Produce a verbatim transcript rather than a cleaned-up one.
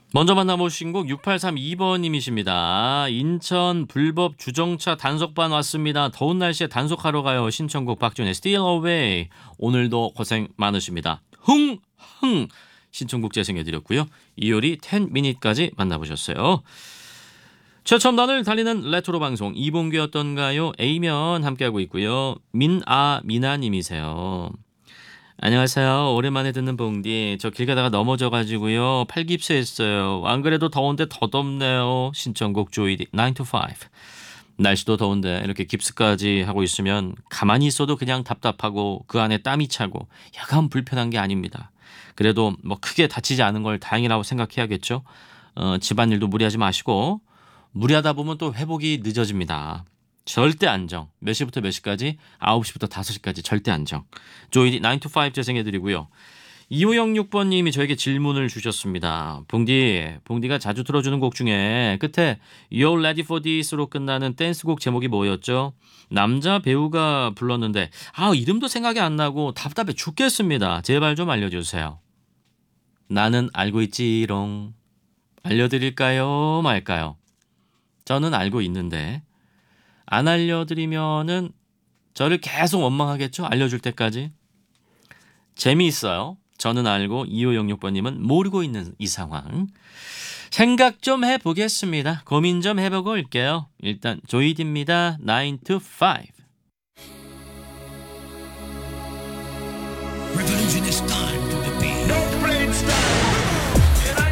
먼저 만나보신 곡 육팔삼이 번님이십니다. 인천 불법 주정차 단속반 왔습니다. 더운 날씨에 단속하러 가요. 신청곡 박준의 Steal Away. 오늘도 고생 많으십니다. 흥흥 신청곡 재생해드렸고요. 이효리 십 미닛까지 만나보셨어요. 최첨단을 달리는 레트로 방송 이봉규 어떤가요? A면 함께하고 있고요. 민아 미나님이세요. 안녕하세요. 오랜만에 듣는 봉디. 저 길 가다가 넘어져가지고요. 팔깁스했어요. 안 그래도 더운데 더 덥네요. 신청곡 조이디 나인 to 파이브. 날씨도 더운데 이렇게 깁스까지 하고 있으면 가만히 있어도 그냥 답답하고 그 안에 땀이 차고 약간 불편한 게 아닙니다. 그래도 뭐 크게 다치지 않은 걸 다행이라고 생각해야겠죠. 어, 집안일도 무리하지 마시고 무리하다 보면 또 회복이 늦어집니다. 절대 안정. 몇 시부터 몇 시까지? 아홉 시부터 다섯 시까지 절대 안정. 조이디 나인 to 파이브 재생해드리고요. 이오영육 번님이 저에게 질문을 주셨습니다. 봉디, 봉디가 자주 틀어주는 곡 중에 끝에 You're ready for this로 끝나는 댄스곡 제목이 뭐였죠? 남자 배우가 불렀는데 아 이름도 생각이 안 나고 답답해 죽겠습니다. 제발 좀 알려주세요. 나는 알고 있지롱. 알려드릴까요? 말까요? 저는 알고 있는데 안 알려드리면은 저를 계속 원망하겠죠? 알려줄 때까지. 재미있어요. 저는 알고 이오영육 번님은 모르고 있는 이 상황. 생각 좀 해보겠습니다. 고민 좀 해보고 올게요. 일단 조이디입니다. 나인 to 파이브. Revolution is time.